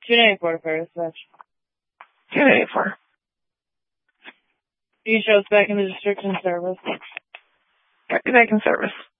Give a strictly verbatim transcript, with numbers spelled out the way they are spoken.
two ninety-four for dispatch. two ninety-four. You show us back in the district in service. Back in service.